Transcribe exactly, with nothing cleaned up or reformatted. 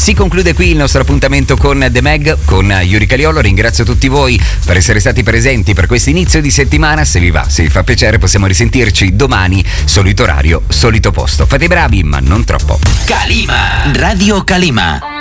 Si conclude qui il nostro appuntamento con The Mag, con Yuri Caliolo. Ringrazio tutti voi per essere stati presenti per questo inizio di settimana. Se vi va, se vi fa piacere, possiamo risentirci domani, solito orario, solito posto. Fate i bravi, ma non troppo. Calima, Radio Calima.